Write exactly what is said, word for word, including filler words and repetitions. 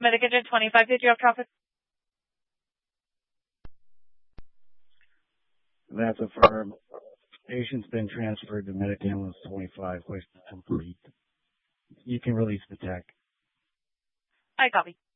Medicagen twenty-five. Did you have traffic? That's affirmed. Patient's been transferred to Medic Ambulance twenty-five. Question complete. You can release the tech. I copy.